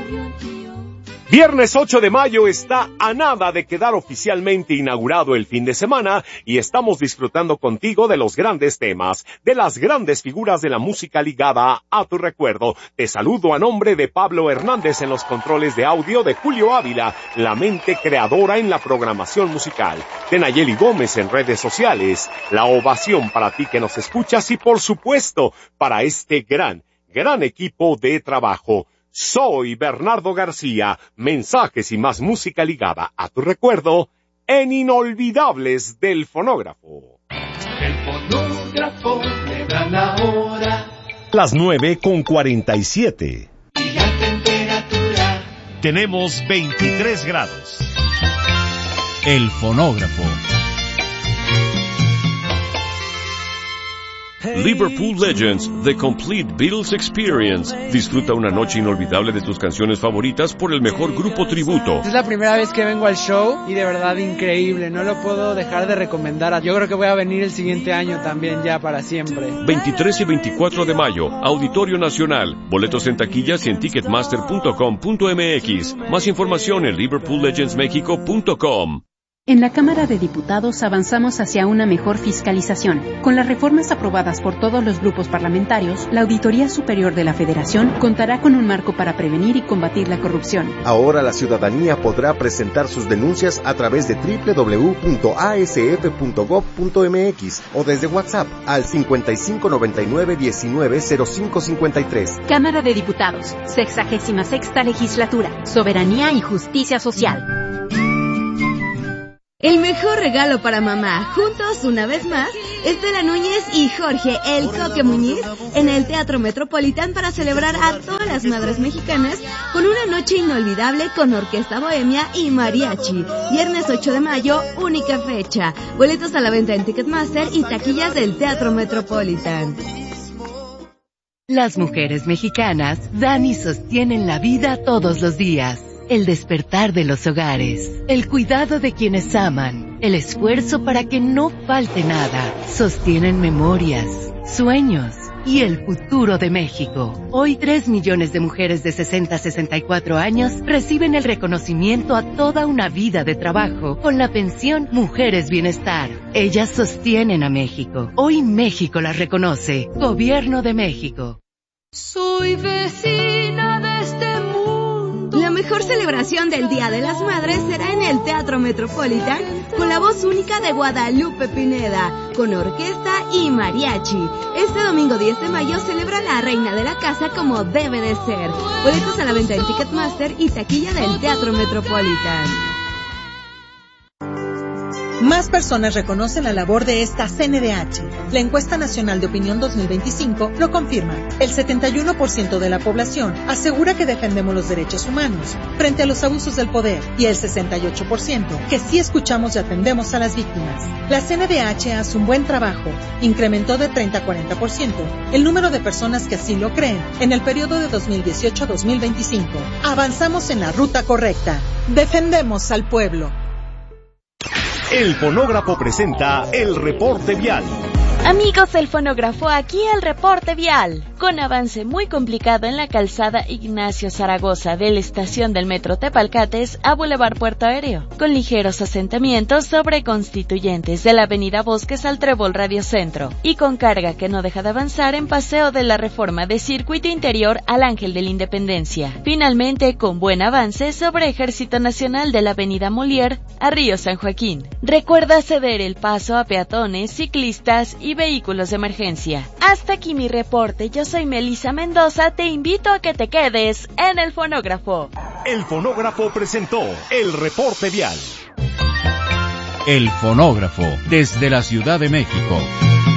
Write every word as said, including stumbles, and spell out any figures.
Viernes ocho de mayo está a nada de quedar oficialmente inaugurado el fin de semana y estamos disfrutando contigo de los grandes temas, de las grandes figuras de la música ligada a tu recuerdo. Te saludo a nombre de Pablo Hernández en los controles de audio, de Julio Ávila, la mente creadora en la programación musical, de Nayeli Gómez en redes sociales, la ovación para ti que nos escuchas y por supuesto para este gran, gran equipo de trabajo. Soy Bernardo García, mensajes y más música ligada a tu recuerdo en Inolvidables del Fonógrafo. El fonógrafo le da la hora. Las nueve con cuarenta y siete. Y la temperatura. Tenemos veintitrés grados. El fonógrafo. Liverpool Legends, The Complete Beatles Experience. Disfruta una noche inolvidable de tus canciones favoritas por el mejor grupo tributo. Es la primera vez que vengo al show y de verdad increíble, no lo puedo dejar de recomendar. Yo creo que voy a venir el siguiente año también ya para siempre. veintitrés y veinticuatro de mayo, Auditorio Nacional. Boletos en taquillas y en ticketmaster punto com punto m x. Más información en liverpool legends mexico punto com. En la Cámara de Diputados avanzamos hacia una mejor fiscalización. Con las reformas aprobadas por todos los grupos parlamentarios, la Auditoría Superior de la Federación contará con un marco para prevenir y combatir la corrupción. Ahora la ciudadanía podrá presentar sus denuncias a través de doble u doble u doble u punto a s f punto gob punto m x o desde WhatsApp al cincuenta y cinco noventa y nueve diecinueve cero cinco cincuenta y tres. Cámara de Diputados, sexagésima sexta legislatura, soberanía y justicia social. El mejor regalo para mamá, juntos una vez más, Estela Núñez y Jorge El Coque Muñiz en el Teatro Metropolitan para celebrar a todas las madres mexicanas con una noche inolvidable con orquesta bohemia y mariachi. Viernes ocho de mayo, única fecha. Boletos a la venta en Ticketmaster y taquillas del Teatro Metropolitan. Las mujeres mexicanas dan y sostienen la vida todos los días. El despertar de los hogares, el cuidado de quienes aman, el esfuerzo para que no falte nada, sostienen memorias, sueños y el futuro de México. Hoy tres millones de mujeres de sesenta a sesenta y cuatro años reciben el reconocimiento a toda una vida de trabajo con la pensión Mujeres Bienestar. Ellas sostienen a México. Hoy México las reconoce. Gobierno de México. Soy vecina de este mundo. La mejor celebración del Día de las Madres será en el Teatro Metropolitan con la voz única de Guadalupe Pineda, con orquesta y mariachi. Este domingo diez de mayo celebra la reina de la casa como debe de ser. Boletos a la venta en Ticketmaster y taquilla del Teatro Metropolitan. Más personas reconocen la labor de esta C N D H. La encuesta nacional de opinión dos mil veinticinco lo confirma. El setenta y uno por ciento de la población asegura que defendemos los derechos humanos frente a los abusos del poder y el sesenta y ocho por ciento que sí escuchamos y atendemos a las víctimas. La C N D H hace un buen trabajo. Incrementó de treinta a cuarenta por ciento el número de personas que así lo creen en el periodo de dos mil dieciocho a dos mil veinticinco. Avanzamos en la ruta correcta. Defendemos al pueblo. El Fonógrafo presenta el reporte vial. Amigos del Fonógrafo, aquí el reporte vial. Con avance muy complicado en la calzada Ignacio Zaragoza de la estación del metro Tepalcates a Boulevard Puerto Aéreo, con ligeros asentamientos sobre Constituyentes de la avenida Bosques al Trébol Radio Centro, y con carga que no deja de avanzar en Paseo de la Reforma de Circuito Interior al Ángel de la Independencia. Finalmente, con buen avance sobre Ejército Nacional de la avenida Molière a Río San Joaquín. Recuerda ceder el paso a peatones, ciclistas y vehículos de emergencia. Hasta aquí mi reporte. Yo soy Melissa Mendoza. Te invito a que te quedes en el Fonógrafo. El Fonógrafo presentó el reporte vial. El Fonógrafo, desde la Ciudad de México.